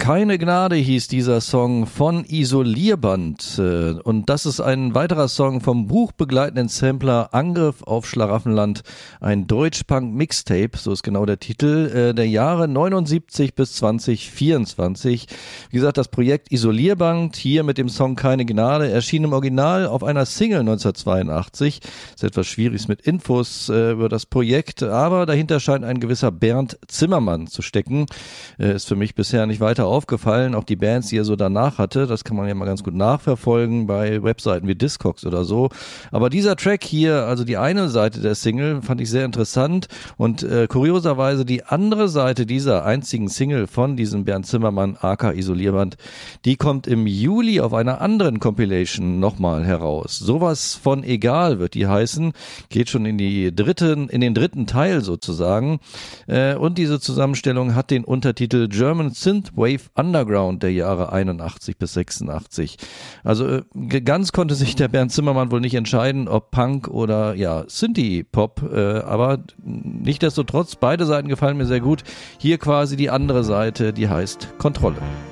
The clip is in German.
Keine Gnade hieß dieser Song von Isolierband und das ist ein weiterer Song vom buchbegleitenden Sampler Angriff auf Schlaraffenland, ein Deutschpunk-Mixtape, so ist genau der Titel, der Jahre 79 bis 2024. Wie gesagt, das Projekt Isolierband, hier mit dem Song Keine Gnade, erschien im Original auf einer Single 1982. Ist etwas schwierig mit Infos über das Projekt, aber dahinter scheint ein gewisser Bernd Zimmermann zu stecken. Ist für mich bisher nicht weiter aufgefallen, auch die Bands, die er so danach hatte, das kann man ja mal ganz gut nachverfolgen bei Webseiten wie Discogs oder so. Aber dieser Track hier, also die eine Seite der Single, fand ich sehr interessant und kurioserweise die andere Seite dieser einzigen Single von diesem Bernd Zimmermann, aka Isolierband, die kommt im Juli auf einer anderen Compilation nochmal heraus. Sowas von egal wird die heißen, geht schon in den dritten Teil sozusagen und diese Zusammenstellung hat den Untertitel German Synthwave Underground der Jahre 81 bis 86. Also ganz konnte sich der Bernd Zimmermann wohl nicht entscheiden, ob Punk oder ja Synthie-Pop, aber nichtsdestotrotz, beide Seiten gefallen mir sehr gut. Hier quasi die andere Seite, die heißt Kontrolle.